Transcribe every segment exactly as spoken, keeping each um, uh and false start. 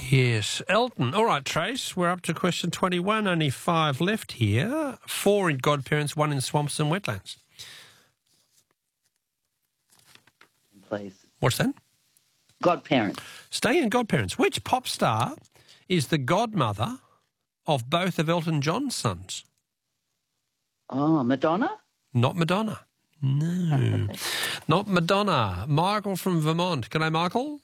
Yes. Elton. All right, Trace, we're up to question twenty-one. Only five left here. Four in godparents, one in swamps and wetlands. Please. What's that? Godparents. Staying in godparents. Which pop star is the godmother of both of Elton John's sons? Oh, Madonna? Not Madonna. No. Not Madonna. Michael from Vermont. G'day, Michael.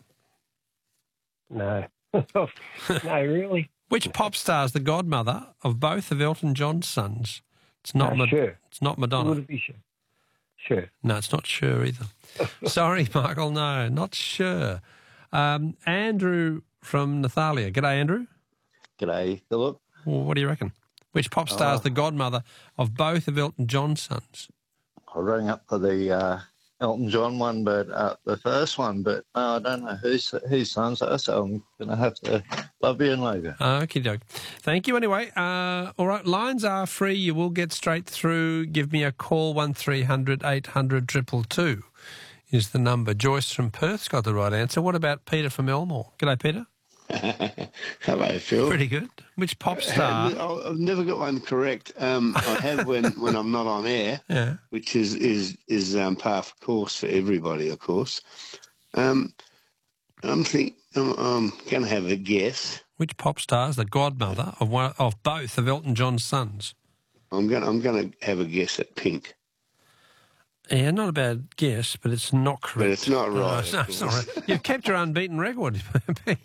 No. No, really? Which pop star is the godmother of both of Elton John's sons? It's not Uh, Ma- Cher. It's not Madonna. Would it be sure? Sure. No, it's not Cher either. Sorry, Michael. No, not Cher. Um, Andrew from Nathalia. G'day, Andrew. G'day, Philip. Well, what do you reckon? Which pop star is Oh. the godmother of both of Elton John's sons? I rang up for the uh, Elton John one, but uh, the first one, but no, I don't know whose whose sons are, so I'm going to have to love you and leave you. Okie doke. Thank you anyway. Uh, all right, lines are free. You will get straight through. Give me a call, one three hundred eight hundred two two two is the number. Joyce from Perth's got the right answer. What about Peter from Elmore? G'day, Peter. Hello, Phil. Pretty good. Which pop star? Uh, I've never got one correct. Um, I have when, when I'm not on air, Yeah. which is is is um, par for course for everybody, of course. Um, I'm think I'm, I'm going to have a guess. Which pop star is the godmother of one of both of Elton John's sons? I'm going I'm going to have a guess at Pink. Yeah, not a bad guess, but it's not correct. But it's not right, No, of it's not right. You've kept your unbeaten record, Pete.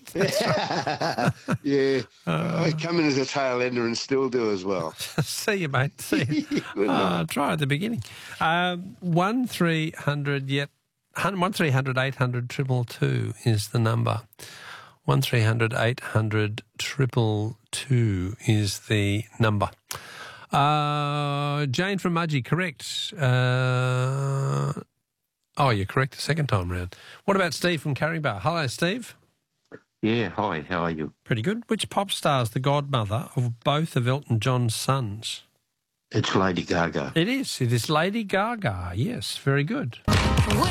Yeah, Uh. I come in as a tail ender and still do as well. See you, mate. See you. Good night. Uh, try at the beginning. Um, one three hundred yet one three hundred eight hundred triple two is the number. One three hundred eight hundred triple two is the number. Uh, Jane from Mudgee, correct. Uh, oh, you're correct the second time round. What about Steve from Carringbar? Hello, Steve. Yeah, hi, how are you? Pretty good. Which pop star is the godmother of both of Elton John's sons? It's Lady Gaga. It is. It is Lady Gaga. Yes, very good.